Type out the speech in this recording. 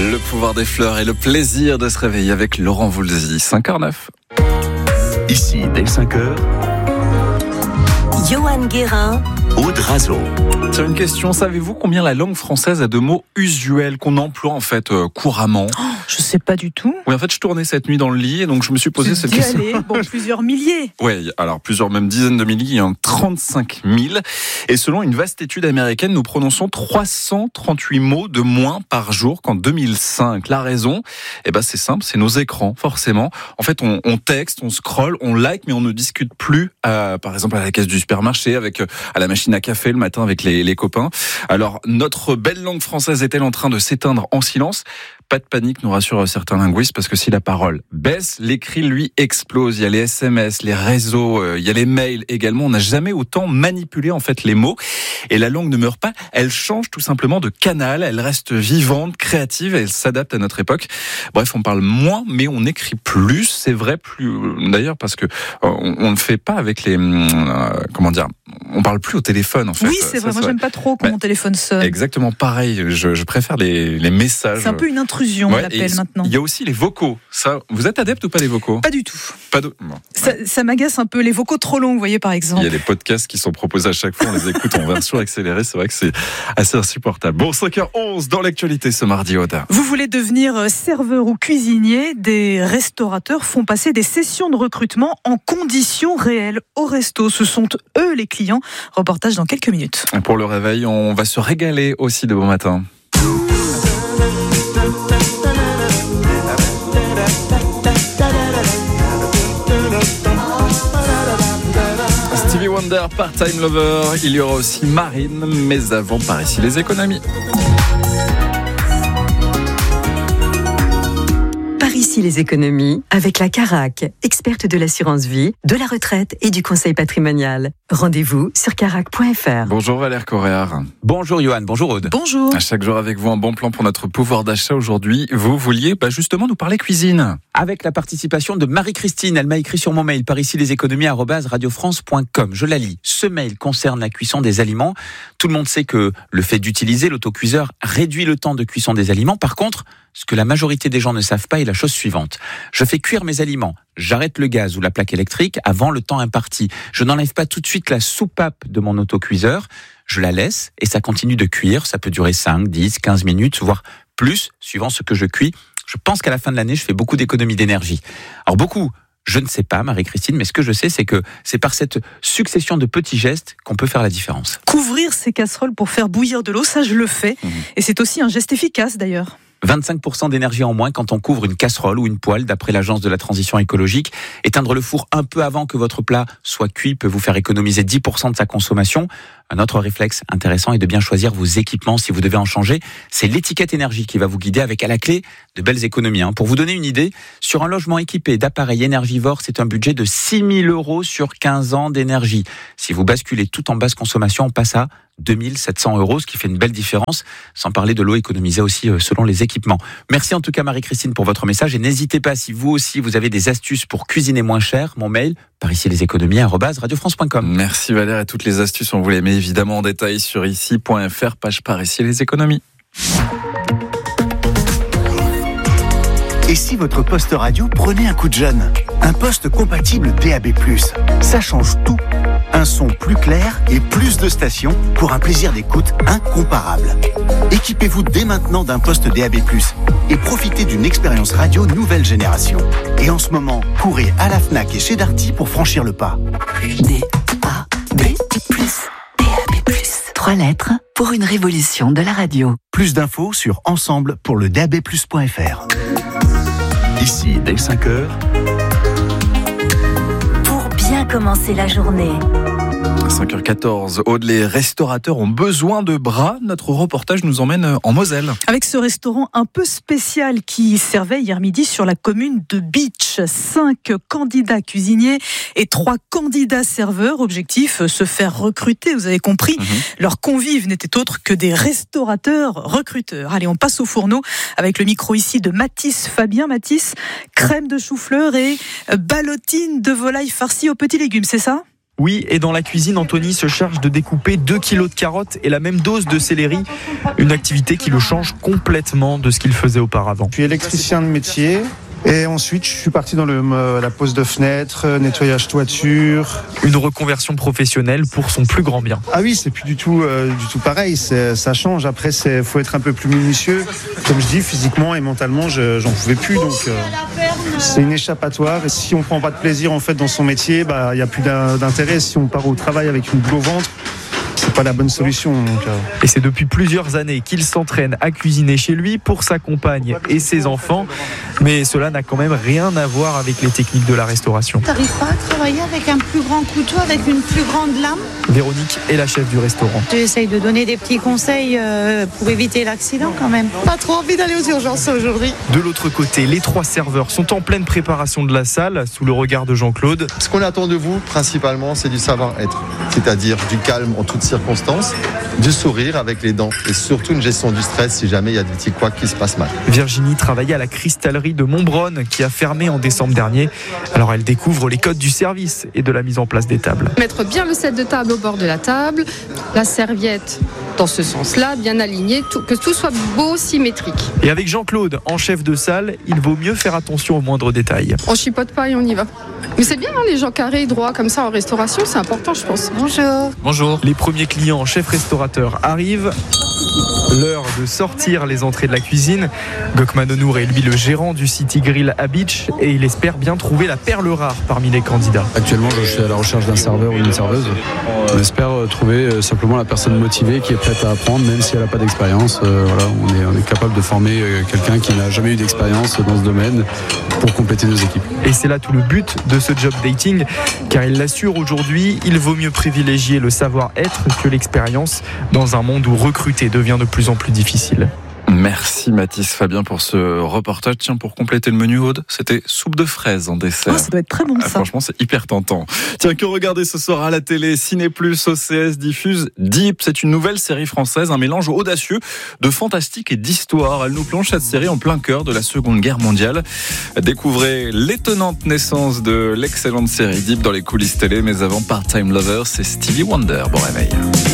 Le pouvoir des fleurs et le plaisir de se réveiller avec Laurent Voulzy, 5h09. Ici, dès 5h, Johan Guérin, Aude Razo. Tiens, une question, savez-vous combien la langue française a de mots usuels qu'on emploie en fait couramment? Je sais pas du tout. Oui, en fait, je tournais cette nuit dans le lit et donc je me suis posé cette question. Plusieurs milliers. Oui, alors plusieurs, même dizaines de milliers, il y en a 35 000. Et selon une vaste étude américaine, nous prononçons 338 mots de moins par jour qu'en 2005. La raison, c'est simple, c'est nos écrans, forcément. En fait, on texte, on scrolle, on like, mais on ne discute plus, par exemple, à la caisse du supermarché, à la machine à café le matin avec les copains. Alors, notre belle langue française est-elle en train de s'éteindre en silence ? Pas de panique, nous rassurent certains linguistes, parce que si la parole baisse, l'écrit, lui, explose. Il y a les SMS, les réseaux, il y a les mails également. On n'a jamais autant manipulé, en fait, les mots. Et la langue ne meurt pas, elle change tout simplement de canal. Elle reste vivante, créative, et elle s'adapte à notre époque. Bref, on parle moins, mais on écrit plus. C'est vrai, plus, d'ailleurs, parce que on ne fait pas avec les, on parle plus au téléphone, en fait. Oui, c'est vrai. Moi, j'aime pas trop quand mon téléphone sonne. Exactement, pareil. Je préfère les messages. C'est un peu une intrusion, on l'appelle maintenant. Il y a aussi les vocaux. Ça, vous êtes adepte ou pas des vocaux ? Pas du tout. Bon, ça m'agace un peu, les vocaux trop longs, vous voyez, par exemple. Il y a des podcasts qui sont proposés à chaque fois, on les écoute en version accélérée, c'est vrai que c'est assez insupportable. Bon, 5h11 dans l'actualité ce mardi, Oda. Vous voulez devenir serveur ou cuisinier ? Des restaurateurs font passer des sessions de recrutement en conditions réelles au resto. Ce sont eux les clients. Reportage dans quelques minutes. Pour le réveil, on va se régaler aussi de bon matin. Stevie Wonder, Part-Time Lover, il y aura aussi Marine, mais avant, par ici les économies. par ici les économies avec la Carac, experte de l'assurance vie, de la retraite et du conseil patrimonial. Rendez-vous sur carac.fr. Bonjour Valère Coréard. Bonjour Johan, bonjour Aude. Bonjour. À chaque jour avec vous, un bon plan pour notre pouvoir d'achat aujourd'hui. Vous vouliez justement nous parler cuisine. Avec la participation de Marie-Christine, elle m'a écrit sur mon mail par ici les économies @radiofrance.com. Je la lis. Ce mail concerne la cuisson des aliments. Tout le monde sait que le fait d'utiliser l'autocuiseur réduit le temps de cuisson des aliments. Par contre, ce que la majorité des gens ne savent pas est la chose suivante. Je fais cuire mes aliments. J'arrête le gaz ou la plaque électrique avant le temps imparti. Je n'enlève pas tout de suite la soupape de mon autocuiseur. Je la laisse et ça continue de cuire. Ça peut durer 5, 10, 15 minutes, voire plus, suivant ce que je cuis. Je pense qu'à la fin de l'année, je fais beaucoup d'économies d'énergie. Alors beaucoup, je ne sais pas, Marie-Christine, mais ce que je sais, c'est que c'est par cette succession de petits gestes qu'on peut faire la différence. Couvrir ses casseroles pour faire bouillir de l'eau, ça je le fais. Et c'est aussi un geste efficace d'ailleurs. 25% d'énergie en moins quand on couvre une casserole ou une poêle, d'après l'Agence de la transition écologique. Éteindre le four un peu avant que votre plat soit cuit peut vous faire économiser 10% de sa consommation. Un autre réflexe intéressant est de bien choisir vos équipements si vous devez en changer. C'est l'étiquette énergie qui va vous guider avec à la clé de belles économies. Pour vous donner une idée, sur un logement équipé d'appareils énergivores, c'est un budget de 6 000 € sur 15 ans d'énergie. Si vous basculez tout en basse consommation, on passe à 2 700 €, ce qui fait une belle différence, sans parler de l'eau économisée aussi selon les équipements. Merci en tout cas Marie-Christine pour votre message et n'hésitez pas si vous aussi vous avez des astuces pour cuisiner moins cher, mon mail par ici les économies @radiofrance.com. Merci Valère et toutes les astuces, on vous les met évidemment en détail sur ici.fr, page par ici les économies. Et si votre poste radio prenait un coup de jeune ? Un poste compatible DAB+. Ça change tout. Un son plus clair et plus de stations pour un plaisir d'écoute incomparable. Équipez-vous dès maintenant d'un poste DAB+, et profitez d'une expérience radio nouvelle génération. Et en ce moment, courez à la Fnac et chez Darty pour franchir le pas. DAB+. 3 lettres pour une révolution de la radio. Plus d'infos sur ensemble pour le DAB+.fr. Ici, dès 5h, Pour bien commencer la journée. 5h14, Aude, les restaurateurs ont besoin de bras. Notre reportage nous emmène en Moselle. Avec ce restaurant un peu spécial qui servait hier midi sur la commune de Bitche. 5 candidats cuisiniers et 3 candidats serveurs. Objectif, se faire recruter, vous avez compris. Leurs convives n'étaient autres que des restaurateurs recruteurs. Allez, on passe au fourneau avec le micro ici de Mathis Fabien. Mathis, crème de chou-fleur et ballotine de volaille farcie aux petits légumes, c'est ça ? Oui, et dans la cuisine, Anthony se charge de découper 2 kilos de carottes et la même dose de céleri. Une activité qui le change complètement de ce qu'il faisait auparavant. Je suis électricien de métier. Et ensuite, je suis parti dans la pose de fenêtres, nettoyage toiture. Une reconversion professionnelle pour son plus grand bien. Ah oui, c'est plus du tout pareil. Ça change. Après, faut être un peu plus minutieux. Comme je dis, physiquement et mentalement, j'en pouvais plus. Donc, c'est une échappatoire. Et si on prend pas de plaisir en fait dans son métier, il y a plus d'intérêt. Si on part au travail avec une boule au ventre, c'est pas la bonne solution. Et c'est depuis plusieurs années qu'il s'entraîne à cuisiner chez lui pour sa compagne et ses enfants. Mais cela n'a quand même rien à voir avec les techniques de la restauration. T'arrives pas à travailler avec un plus grand couteau, avec une plus grande lame ? Véronique est la chef du restaurant. J'essaye de donner des petits conseils pour éviter l'accident quand même. Pas trop envie d'aller aux urgences aujourd'hui. De l'autre côté, les 3 serveurs sont en pleine préparation de la salle, sous le regard de Jean-Claude. Ce qu'on attend de vous, principalement, c'est du savoir-être. C'est-à-dire du calme en toutes circonstances, du sourire avec les dents et surtout une gestion du stress si jamais il y a des petits couacs qui se passent mal. Virginie travaillait à la cristallerie de Montbronne qui a fermé en décembre dernier. Alors elle découvre les codes du service et de la mise en place des tables. Mettre bien le set de table au bord de la table, la serviette dans ce sens-là, bien alignée, que tout soit beau, symétrique. Et avec Jean-Claude en chef de salle, il vaut mieux faire attention aux moindres détails. On chipote pas et on y va. Mais c'est bien, les gens carrés, droits, comme ça en restauration, c'est important, je pense. Bonjour. Bonjour. Les premiers clients chef restaurateur arrivent. L'heure de sortir les entrées de la cuisine. Gokman Onour est lui le gérant du City Grill à Beach et il espère bien trouver la perle rare parmi les candidats. Actuellement, je suis à la recherche d'un serveur ou d'une serveuse. On espère trouver simplement la personne motivée qui est prête à apprendre, même si elle n'a pas d'expérience. On est capable de former quelqu'un qui n'a jamais eu d'expérience dans ce domaine pour compléter nos équipes. Et c'est là tout le but de ce job dating, car il l'assure aujourd'hui, il vaut mieux privilégier le savoir-être que l'expérience dans un monde où recruter devient de plus en plus difficile. Merci Mathis Fabien pour ce reportage. Tiens, pour compléter le menu, Aude, c'était soupe de fraises en dessert. Oh, ça doit être très bon ça. Franchement, c'est hyper tentant. Tiens, que regarder ce soir à la télé, Ciné+, OCS diffuse Deep. C'est une nouvelle série française, un mélange audacieux de fantastique et d'histoire. Elle nous plonge cette série en plein cœur de la Seconde Guerre mondiale. Découvrez l'étonnante naissance de l'excellente série Deep dans les coulisses télé. Mais avant, Part-Time Lover, c'est Stevie Wonder. Bon réveil.